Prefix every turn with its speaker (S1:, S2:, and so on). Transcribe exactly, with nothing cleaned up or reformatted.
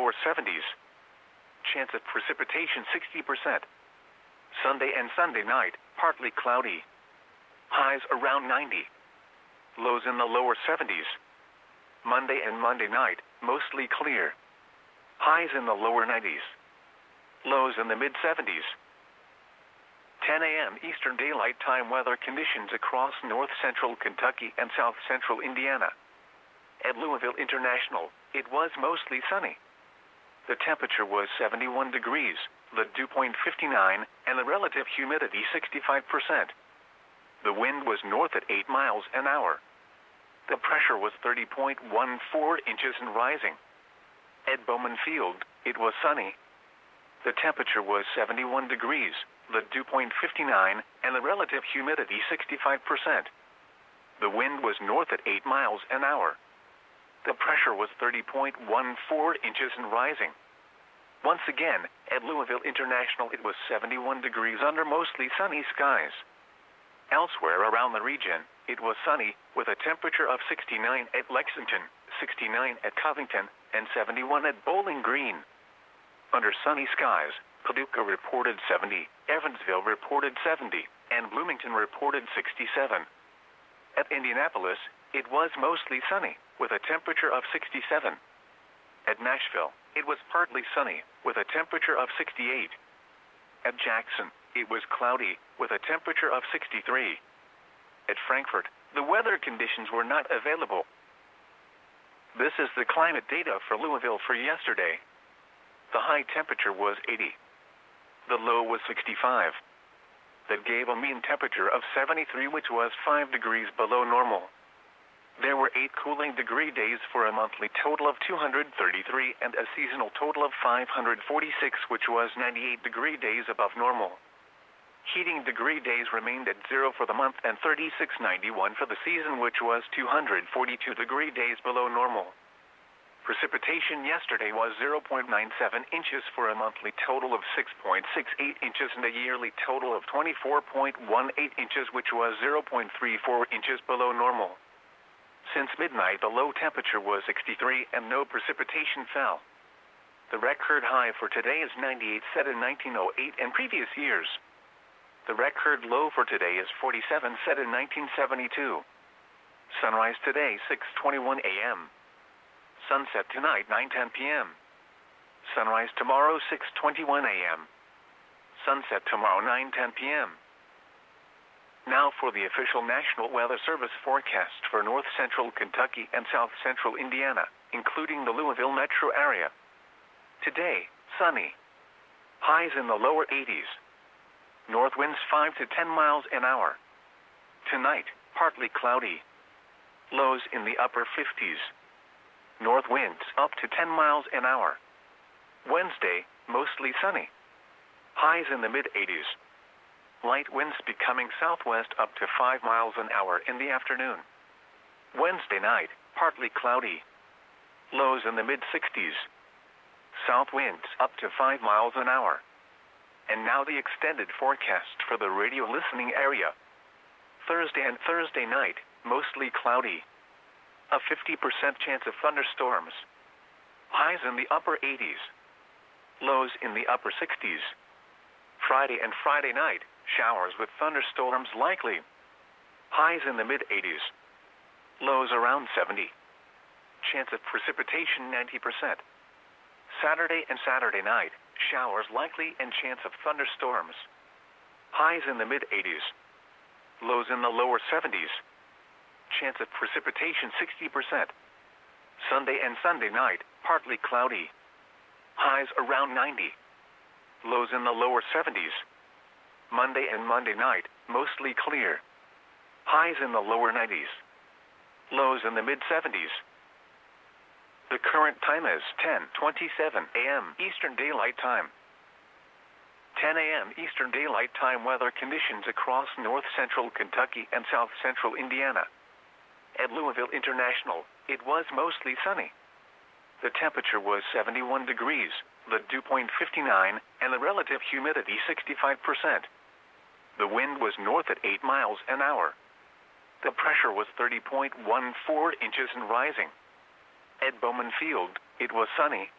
S1: lower seventies. Chance of precipitation sixty percent. Sunday and Sunday night, partly cloudy. Highs around ninety. Lows in the lower seventies. Monday and Monday night, mostly clear. Highs in the lower nineties. Lows in the mid seventies. ten a m Eastern Daylight Time weather conditions across north central Kentucky and south central Indiana. At Louisville International, it was mostly sunny. The temperature was seventy-one degrees, the dew point fifty-nine, and the relative humidity sixty-five percent. The wind was north at eight miles an hour. The pressure was thirty point one four inches and rising. At Bowman Field, it was sunny. The temperature was seventy-one degrees, the dew point fifty-nine, and the relative humidity sixty-five percent. The wind was north at eight miles an hour. The pressure was thirty point one four inches and rising. Once again, at Louisville International it was seventy-one degrees under mostly sunny skies. Elsewhere around the region, it was sunny, with a temperature of sixty-nine at Lexington, sixty-nine at Covington, and seventy-one at Bowling Green. Under sunny skies, Paducah reported seventy, Evansville reported seventy, and Bloomington reported sixty-seven. At Indianapolis, it was mostly sunny, with a temperature of sixty-seven. At Nashville, it was partly sunny, with a temperature of sixty-eight. At Jackson, it was cloudy, with a temperature of sixty-three. At Frankfort, the weather conditions were not available. This is the climate data for Louisville for yesterday. The high temperature was eighty. The low was sixty-five. That gave a mean temperature of seventy-three, which was five degrees below normal. There were eight cooling degree days for a monthly total of two hundred thirty-three and a seasonal total of five hundred forty-six, which was ninety-eight degree days above normal. Heating degree days remained at zero for the month and thirty-six ninety-one for the season, which was two hundred forty-two degree days below normal. Precipitation yesterday was zero point nine seven inches for a monthly total of six point six eight inches and a yearly total of twenty-four point one eight inches, which was zero point three four inches below normal. Since midnight, the low temperature was sixty-three and no precipitation fell. The record high for today is ninety-eight, set in nineteen oh eight and previous years. The record low for today is forty-seven, set in nineteen seventy-two. Sunrise today, six twenty-one a m Sunset tonight, nine ten p m Sunrise tomorrow, six twenty-one a m Sunset tomorrow, nine ten p m Now for the official National Weather Service forecast for north central Kentucky and south central Indiana, including the Louisville metro area. Today, sunny. Highs in the lower eighties. North winds five to ten miles an hour. Tonight, partly cloudy. Lows in the upper fifties. North winds up to ten miles an hour. Wednesday, mostly sunny. Highs in the mid eighties. Light winds becoming southwest up to five miles an hour in the afternoon. Wednesday night, partly cloudy. Lows in the mid sixties. South winds up to five miles an hour. And now the extended forecast for the radio listening area. Thursday and Thursday night, mostly cloudy. A fifty percent chance of thunderstorms. Highs in the upper eighties. Lows in the upper sixties. Friday and Friday night, showers with thunderstorms likely. Highs in the mid eighties. Lows around seventy. Chance of precipitation ninety percent. Saturday and Saturday night, showers likely and chance of thunderstorms. Highs in the mid eighties. Lows in the lower seventies. Chance of precipitation sixty percent. Sunday and Sunday night, partly cloudy. Highs around ninety. Lows in the lower seventies. Monday and Monday night, mostly clear. Highs in the lower nineties. Lows in the mid seventies. The current time is ten twenty-seven a m Eastern Daylight Time. ten a m Eastern Daylight Time weather conditions across north central Kentucky and south central Indiana. At Louisville International, it was mostly sunny. The temperature was seventy-one degrees, the dew point fifty-nine, and the relative humidity sixty-five percent. The wind was north at eight miles an hour. The pressure was thirty point one four inches and rising. At Bowman Field, it was sunny,